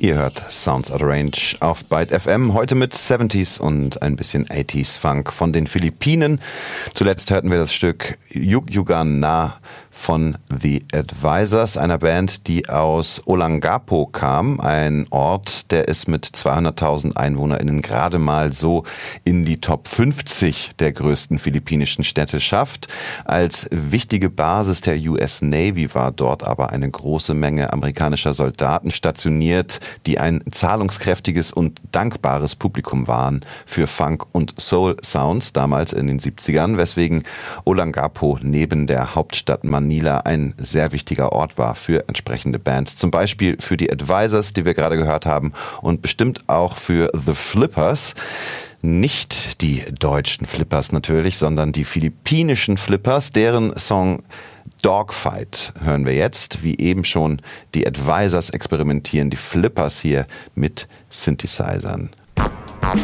Ihr hört Sounds Out of Range auf Byte FM, heute mit 70s und ein bisschen 80s Funk von den Philippinen. Zuletzt hörten wir das Stück Yug Yugan Na von The Advisors, einer Band, die aus Olongapo kam, ein Ort, der es mit 200.000 EinwohnerInnen gerade mal so in die Top 50 der größten philippinischen Städte schafft. Als wichtige Basis der US Navy war dort aber eine große Menge amerikanischer Soldaten stationiert, die ein zahlungskräftiges und dankbares Publikum waren für Funk- und Soul-Sounds damals in den 70ern, weswegen Olongapo neben der Hauptstadt Manila ein sehr wichtiger Ort war für entsprechende Bands. Zum Beispiel für die Advisors, die wir gerade gehört haben, und bestimmt auch für The Flippers. Nicht die deutschen Flippers natürlich, sondern die philippinischen Flippers, deren Song Dogfight hören wir jetzt. Wie eben schon, die Advisors experimentieren, die Flippers hier mit Synthesizern.